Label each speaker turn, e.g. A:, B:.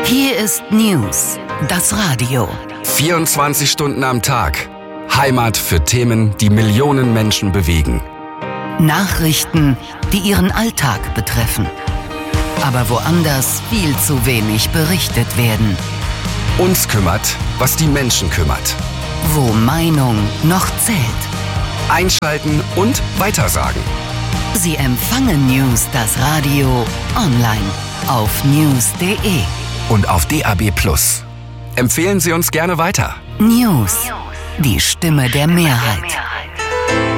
A: Hier ist News, das Radio.
B: 24 Stunden am Tag. Heimat für Themen, die Millionen Menschen bewegen.
A: Nachrichten, die ihren Alltag betreffen. Aber woanders viel zu wenig berichtet werden.
B: Uns kümmert, was die Menschen kümmert.
A: Wo Meinung noch zählt.
B: Einschalten und weitersagen.
A: Sie empfangen News, das Radio, online auf news.de.
B: Und auf DAB+. Empfehlen Sie uns gerne weiter.
A: News, die Stimme der Mehrheit.